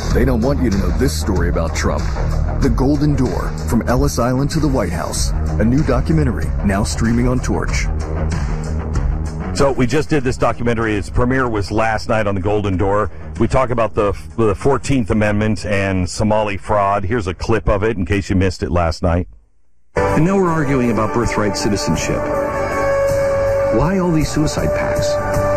They don't want you to know this story about Trump. The Golden Door, from Ellis Island to the White House. A new documentary, now streaming on Torch. So we just did this documentary. Its premiere was last night on the Golden Door. We talk about the 14th Amendment and Somali fraud. Here's a clip of it in case you missed it last night. And now we're arguing about birthright citizenship. Why all these suicide pacts?